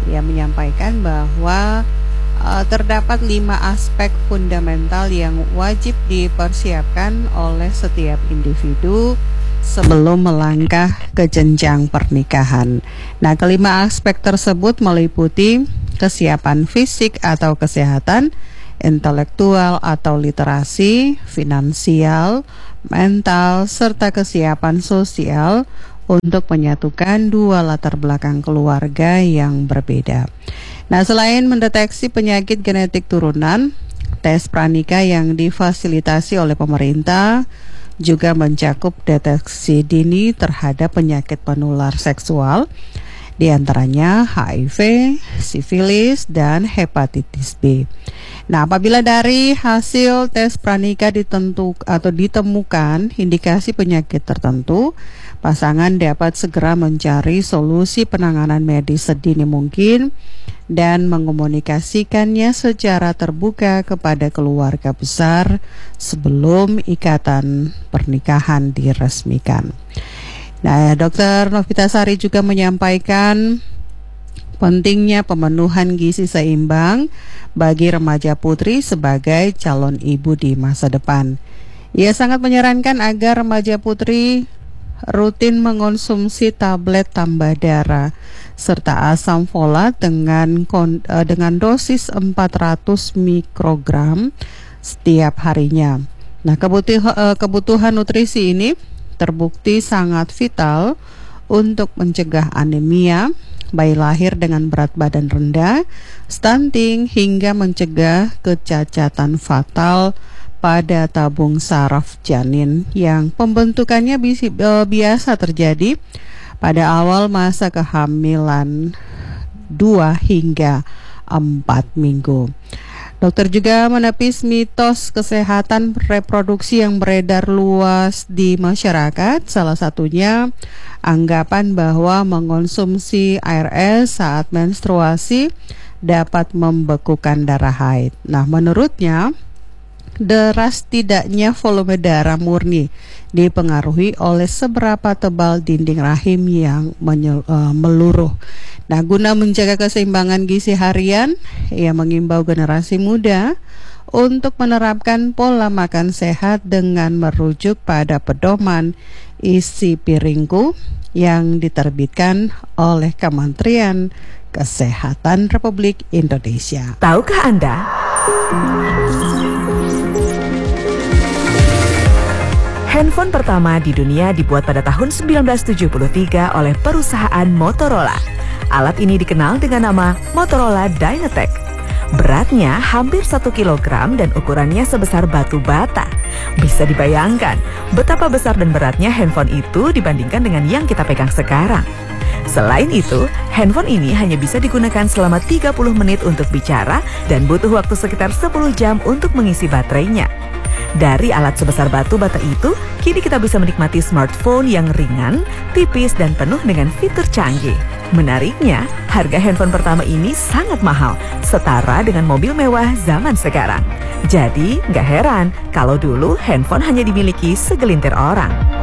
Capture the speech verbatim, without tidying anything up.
yang menyampaikan bahwa uh, terdapat lima aspek fundamental yang wajib dipersiapkan oleh setiap individu sebelum melangkah ke jenjang pernikahan. Nah, kelima aspek tersebut meliputi kesiapan fisik atau kesehatan, intelektual atau literasi, finansial, mental, serta kesiapan sosial untuk menyatukan dua latar belakang keluarga yang berbeda. Nah, selain mendeteksi penyakit genetik turunan, tes pranikah yang difasilitasi oleh pemerintah juga mencakup deteksi dini terhadap penyakit penular seksual, di antaranya H I V, sifilis, dan hepatitis B. Nah, apabila dari hasil tes pranikah ditentu atau ditemukan indikasi penyakit tertentu, pasangan dapat segera mencari solusi penanganan medis sedini mungkin dan mengomunikasikannya secara terbuka kepada keluarga besar sebelum ikatan pernikahan diresmikan. Nah, Dokter Novitasari juga menyampaikan pentingnya pemenuhan gizi seimbang bagi remaja putri sebagai calon ibu di masa depan. Ia sangat menyarankan agar remaja putri rutin mengonsumsi tablet tambah darah serta asam folat dengan dengan dosis empat ratus mikrogram setiap harinya. Nah, kebutuhan, kebutuhan nutrisi ini terbukti sangat vital untuk mencegah anemia, bayi lahir dengan berat badan rendah, stunting, hingga mencegah kecacatan fatal pada tabung saraf janin yang pembentukannya bisi, uh, biasa terjadi pada awal masa kehamilan dua hingga empat minggu. Dokter juga menepis mitos kesehatan reproduksi yang beredar luas di masyarakat, salah satunya anggapan bahwa mengonsumsi air es saat menstruasi dapat membekukan darah haid. Nah, menurutnya, deras tidaknya volume darah murni dipengaruhi oleh seberapa tebal dinding rahim yang menyel, uh, meluruh. Nah, guna menjaga keseimbangan gizi harian, ia mengimbau generasi muda untuk menerapkan pola makan sehat dengan merujuk pada pedoman Isi Piringku yang diterbitkan oleh Kementerian Kesehatan Republik Indonesia. Tahukah Anda? Handphone pertama di dunia dibuat pada tahun seribu sembilan ratus tujuh puluh tiga oleh perusahaan Motorola. Alat ini dikenal dengan nama Motorola Dynatec. Beratnya hampir satu kilogram dan ukurannya sebesar batu bata. Bisa dibayangkan betapa besar dan beratnya handphone itu dibandingkan dengan yang kita pegang sekarang. Selain itu, handphone ini hanya bisa digunakan selama tiga puluh menit untuk bicara dan butuh waktu sekitar sepuluh jam untuk mengisi baterainya. Dari alat sebesar batu bata itu, kini kita bisa menikmati smartphone yang ringan, tipis, dan penuh dengan fitur canggih. Menariknya, harga handphone pertama ini sangat mahal, setara dengan mobil mewah zaman sekarang. Jadi, nggak heran kalau dulu handphone hanya dimiliki segelintir orang.